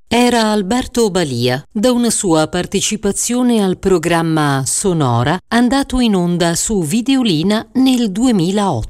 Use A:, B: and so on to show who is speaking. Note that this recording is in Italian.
A: Era Alberto Balia, da una sua partecipazione al programma Sonora andato in onda su Videolina nel 2008.